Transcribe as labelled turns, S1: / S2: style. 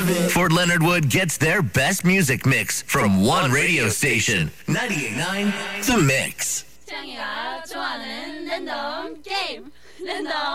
S1: Fort Leonard Wood gets their best music mix from one radio station. 98.9 The Mix.
S2: 창이가 좋아하는 랜덤 게임. 랜덤